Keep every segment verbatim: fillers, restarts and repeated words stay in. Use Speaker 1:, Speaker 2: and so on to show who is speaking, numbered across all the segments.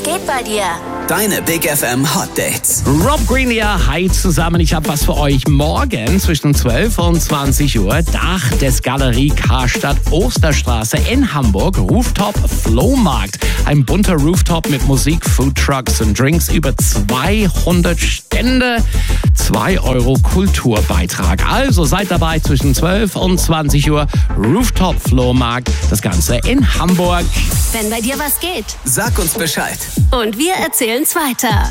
Speaker 1: geht bei dir?
Speaker 2: Deine Big F M Hot Dates.
Speaker 3: Rob Green, ja, hi zusammen. Ich habe was für euch. Morgen zwischen zwölf und zwanzig Uhr, Dach des Galerie Karstadt Osterstraße in Hamburg, Rooftop Flohmarkt. Ein bunter Rooftop mit Musik, Food Trucks und Drinks, über zweihundert Stände, zwei Euro Kulturbeitrag. Also seid dabei zwischen zwölf und zwanzig Uhr, Rooftop Flohmarkt, das Ganze in Hamburg.
Speaker 1: Wenn bei dir was geht.
Speaker 2: Sag uns Bescheid.
Speaker 1: Und wir erzählen's weiter.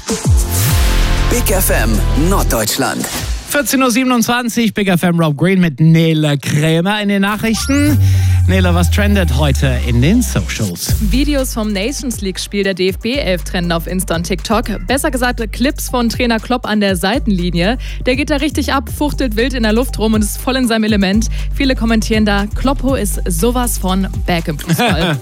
Speaker 2: Big F M Norddeutschland.
Speaker 3: vierzehn Uhr siebenundzwanzig, Big F M Rob Green mit Nele Krämer in den Nachrichten. Nele, was trendet heute in den Socials?
Speaker 4: Videos vom Nations League-Spiel der D F B elf trennen auf Insta und TikTok. Besser gesagt, Clips von Trainer Klopp an der Seitenlinie. Der geht da richtig ab, fuchtelt wild in der Luft rum und ist voll in seinem Element. Viele kommentieren da, Kloppo ist sowas von back im Fußball.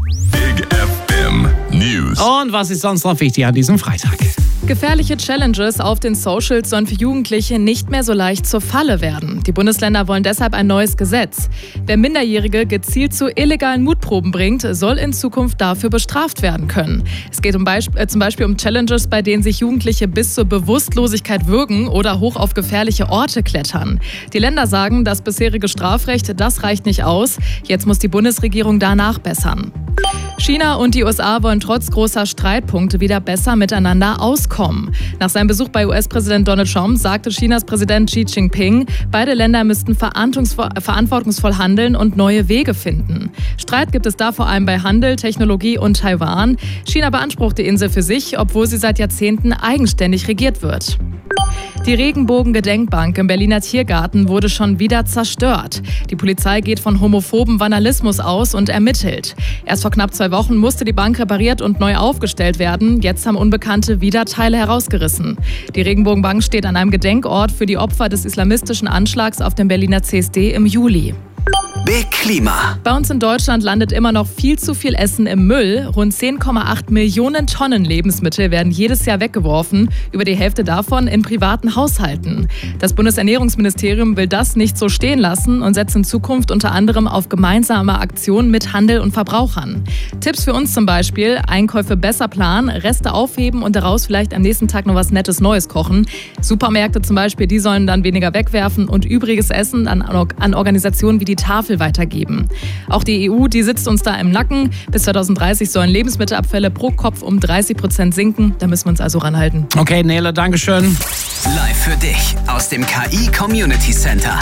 Speaker 5: Big F M News.
Speaker 3: Und was ist sonst noch wichtig an diesem Freitag?
Speaker 4: Gefährliche Challenges auf den Socials sollen für Jugendliche nicht mehr so leicht zur Falle werden. Die Bundesländer wollen deshalb ein neues Gesetz. Wer Minderjährige gezielt zu illegalen Mutproben bringt, soll in Zukunft dafür bestraft werden können. Es geht um Beisp- äh, zum Beispiel um Challenges, bei denen sich Jugendliche bis zur Bewusstlosigkeit würgen oder hoch auf gefährliche Orte klettern. Die Länder sagen, das bisherige Strafrecht, das reicht nicht aus. Jetzt muss die Bundesregierung da nachbessern. China und die U S A wollen trotz großer Streitpunkte wieder besser miteinander auskommen. Nach seinem Besuch bei U S-Präsident Donald Trump sagte Chinas Präsident Xi Jinping, beide Länder müssten verantwortungsvoll handeln und neue Wege finden. Streit gibt es da vor allem bei Handel, Technologie und Taiwan. China beansprucht die Insel für sich, obwohl sie seit Jahrzehnten eigenständig regiert wird. Die Regenbogen-Gedenkbank im Berliner Tiergarten wurde schon wieder zerstört. Die Polizei geht von homophoben Vandalismus aus und ermittelt. Erst vor knapp zwei Wochen musste die Bank repariert und neu aufgestellt werden. Jetzt haben Unbekannte wieder Teile herausgerissen. Die Regenbogenbank steht an einem Gedenkort für die Opfer des islamistischen Anschlags auf dem Berliner C S D im Juli.
Speaker 2: Big Klima.
Speaker 4: Bei uns in Deutschland landet immer noch viel zu viel Essen im Müll. Rund zehn Komma acht Millionen Tonnen Lebensmittel werden jedes Jahr weggeworfen, über die Hälfte davon in privaten Haushalten. Das Bundesernährungsministerium will das nicht so stehen lassen und setzt in Zukunft unter anderem auf gemeinsame Aktionen mit Handel und Verbrauchern. Tipps für uns zum Beispiel: Einkäufe besser planen, Reste aufheben und daraus vielleicht am nächsten Tag noch was Nettes Neues kochen. Supermärkte zum Beispiel, die sollen dann weniger wegwerfen und übriges Essen an, an Organisationen wie die Tafel weitergeben. Auch die E U, die sitzt uns da im Nacken. Bis zwanzig dreißig sollen Lebensmittelabfälle pro Kopf um dreißig Prozent sinken. Da müssen wir uns also ranhalten.
Speaker 3: Okay, Nele, Dankeschön.
Speaker 2: Live für dich aus dem K I Community Center.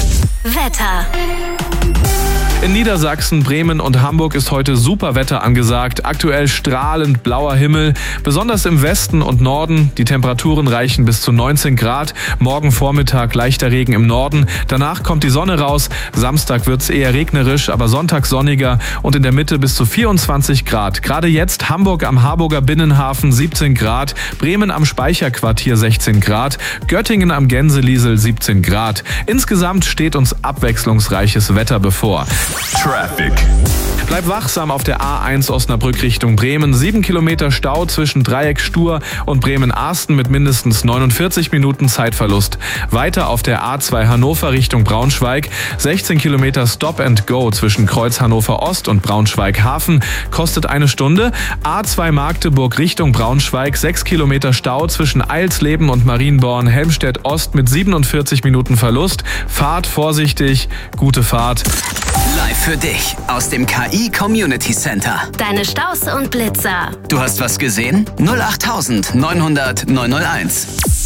Speaker 1: Wetter.
Speaker 6: In Niedersachsen, Bremen und Hamburg ist heute super Wetter angesagt. Aktuell strahlend blauer Himmel, besonders im Westen und Norden. Die Temperaturen reichen bis zu neunzehn Grad. Morgen Vormittag leichter Regen im Norden. Danach kommt die Sonne raus. Samstag wird's eher regnerisch, aber Sonntag sonniger und in der Mitte bis zu vierundzwanzig Grad. Gerade jetzt Hamburg am Harburger Binnenhafen siebzehn Grad, Bremen am Speicherquartier sechzehn Grad, Göttingen am Gänseliesel siebzehn Grad. Insgesamt steht uns abwechslungsreiches Wetter bevor.
Speaker 5: Traffic.
Speaker 6: Bleib wachsam auf der A eins Osnabrück Richtung Bremen. Sieben Kilometer Stau zwischen Dreieck Stur und Bremen-Arsten mit mindestens neunundvierzig Minuten Zeitverlust. Weiter auf der A zwei Hannover Richtung Braunschweig. sechzehn Kilometer Stop and Go zwischen Kreuz Hannover Ost und Braunschweig Hafen. Kostet eine Stunde. A zwei Magdeburg Richtung Braunschweig. sechs Kilometer Stau zwischen Eilsleben und Marienborn Helmstedt Ost mit siebenundvierzig Minuten Verlust. Fahrt vorsichtig. Gute Fahrt.
Speaker 2: Live für dich aus dem K I Community Center.
Speaker 1: Deine Staus und Blitzer.
Speaker 2: Du hast was gesehen? null acht neunhundert neunhunderteins.